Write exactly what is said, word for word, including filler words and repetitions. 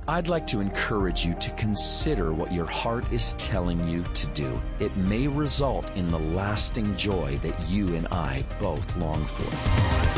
I'd like to encourage you to consider what your heart is telling you to do. It may result in the lasting joy that you and I both long for.